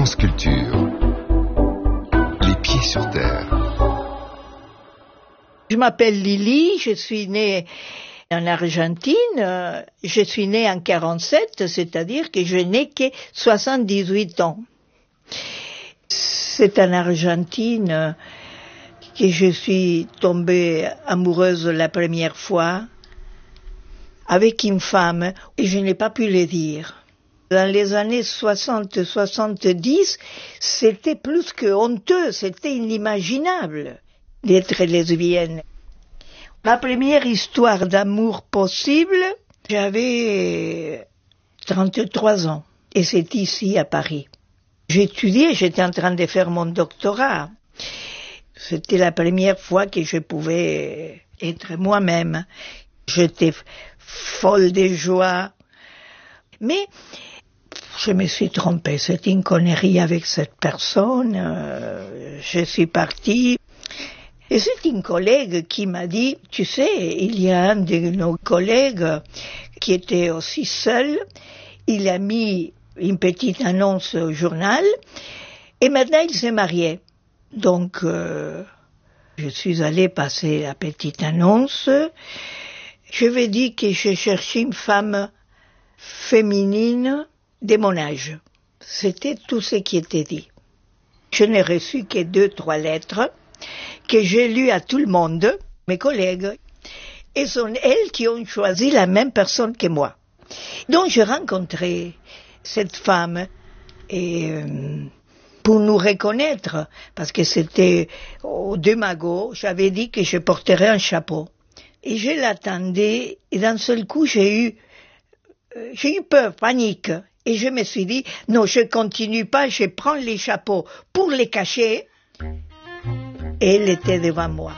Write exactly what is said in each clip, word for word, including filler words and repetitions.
France Culture. Les pieds sur terre. Je m'appelle Lily, je suis née en Argentine. Je suis née en quarante-sept, c'est-à-dire que je n'ai que soixante-dix-huit ans. C'est en Argentine que je suis tombée amoureuse la première fois avec une femme et je n'ai pas pu le dire. Dans les années soixante soixante-dix, c'était plus que honteux, c'était inimaginable d'être lesbienne. Ma première histoire d'amour possible, j'avais trente-trois ans et c'est ici à Paris. J'étudiais, j'étais en train de faire mon doctorat. C'était la première fois que je pouvais être moi-même. J'étais folle de joie. Mais je me suis trompée, c'était une connerie avec cette personne. Euh, je suis partie. Et c'est une collègue qui m'a dit, tu sais, il y a un de nos collègues qui était aussi seul. Il a mis une petite annonce au journal et maintenant il s'est marié. Donc, euh, je suis allée passer la petite annonce. Je lui ai dit que je cherchais une femme féminine de mon âge. C'était tout ce qui était dit. Je n'ai reçu que deux, trois lettres que j'ai lues à tout le monde, mes collègues. Et sont elles qui ont choisi la même personne que moi. Donc j'ai rencontré cette femme et euh, pour nous reconnaître, parce que c'était au de Magot, j'avais dit que je porterais un chapeau. Et je l'attendais et d'un seul coup j'ai eu euh, j'ai eu peur, panique. Et je me suis dit, non, je continue pas, je prends les chapeaux pour les cacher. Et elle était devant moi.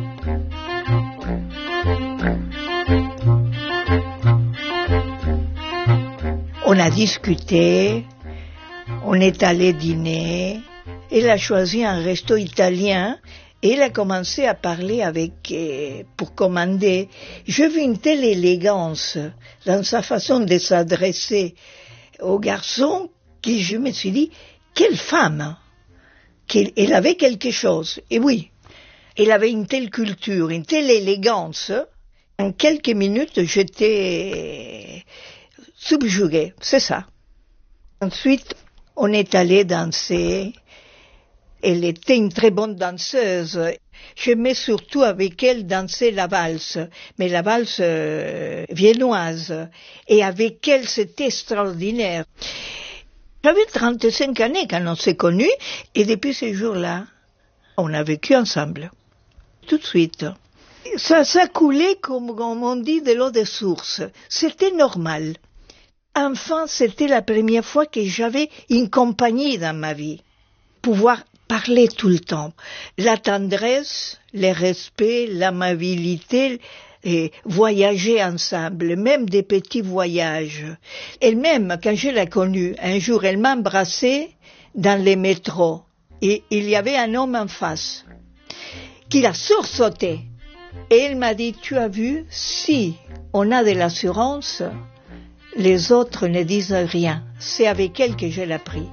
On a discuté, on est allé dîner, elle a choisi un resto italien et elle a commencé à parler avec, euh, pour commander. Je vis une telle élégance dans sa façon de s'adresser au garçon que je me suis dit, quelle femme! Qu'elle, elle avait quelque chose. Et oui, elle avait une telle culture, une telle élégance. En quelques minutes, j'étais subjuguée, c'est ça. Ensuite, on est allé danser. Elle était une très bonne danseuse. J'aimais surtout avec elle danser la valse, mais la valse euh, viennoise. Et avec elle, c'était extraordinaire. J'avais trente-cinq années quand on s'est connus, et depuis ce jour-là, on a vécu ensemble. Tout de suite. Ça, ça coulait, comme on dit, de l'eau de source. C'était normal. Enfin, c'était la première fois que j'avais une compagnie dans ma vie. Pouvoir parler tout le temps. La tendresse, le respect, l'amabilité, et voyager ensemble, même des petits voyages. Elle-même, quand je l'ai connue, un jour, elle m'a embrassée dans les métros. Et il y avait un homme en face qui a sursauté. Et elle m'a dit, tu as vu, si on a de l'assurance, les autres ne disent rien. C'est avec elle que je l'ai pris.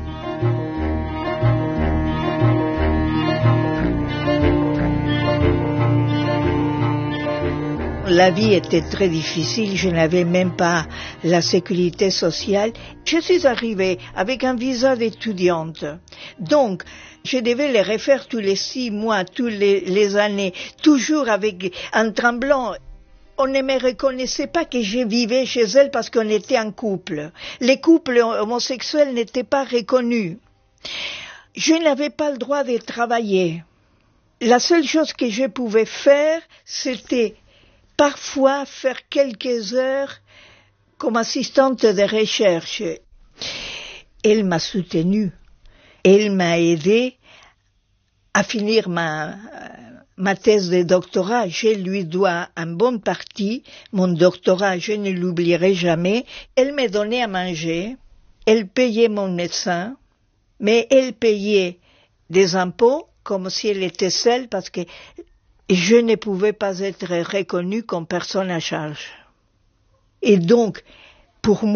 La vie était très difficile, je n'avais même pas la sécurité sociale. Je suis arrivée avec un visa d'étudiante. Donc, je devais les refaire tous les six mois, tous les, les années, toujours avec, en tremblant. On ne me reconnaissait pas que je vivais chez elle parce qu'on était en couple. Les couples homosexuels n'étaient pas reconnus. Je n'avais pas le droit de travailler. La seule chose que je pouvais faire, c'était parfois faire quelques heures comme assistante de recherche. Elle m'a soutenue. Elle m'a aidée à finir ma, ma thèse de doctorat. Je lui dois en bonne partie mon doctorat, je ne l'oublierai jamais. Elle me donnait à manger, elle payait mon médecin, mais elle payait des impôts comme si elle était seule parce que je ne pouvais pas être reconnue comme personne à charge. Et donc, pour moi,